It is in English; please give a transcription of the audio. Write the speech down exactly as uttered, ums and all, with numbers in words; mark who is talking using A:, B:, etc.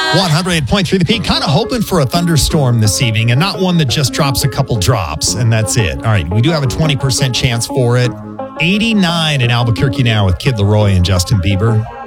A: one oh eight point three The Peak. Kind of hoping for a thunderstorm this evening and not one that just drops a couple drops and that's it. All right, we do have a twenty percent chance for it. eighty-nine in Albuquerque now with Kid Laroi and Justin Bieber.